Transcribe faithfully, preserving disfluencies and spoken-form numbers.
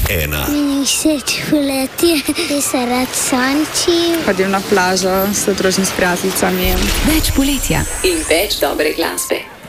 ena. Meni všeč poletje, res se rad sončim. Hodim na plažo s družnim s prijateljicami. Več poletja in več dobre glasbe.